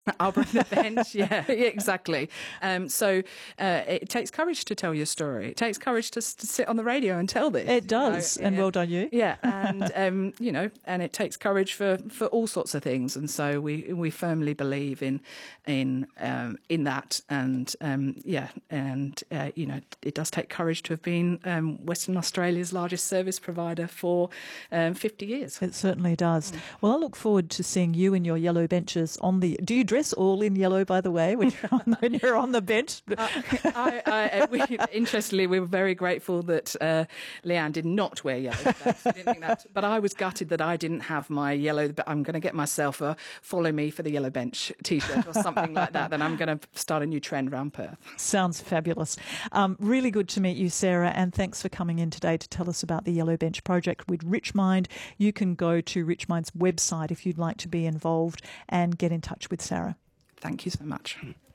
I'll bring the bench. Yeah, exactly. So it takes courage to tell your story. It takes courage to sit on the radio and tell this. It does, and well done you. Yeah, and and it takes courage for all sorts of things. And so we firmly believe in that. And it does take courage to have been Western Australia's largest service provider for 50 years. It certainly does. Well, I look forward to seeing you in your yellow benches on the. Do you dress all in yellow, by the way, when you're on the bench? Interestingly, we were very grateful that Leanne did not wear yellow. I didn't think that, but I was gutted that I didn't have my yellow. But I'm going to get myself a "Follow Me for the Yellow Bench" T-shirt or something like that. Then I'm going to start a new trend around Perth. Sounds fabulous. Really good to meet you, Sarah, and thanks for coming in today to tell us about the Yellow Bench project with Richmind. You can go to Richmind's website if you'd like to be involved and get in touch with Sarah. Thank you so much.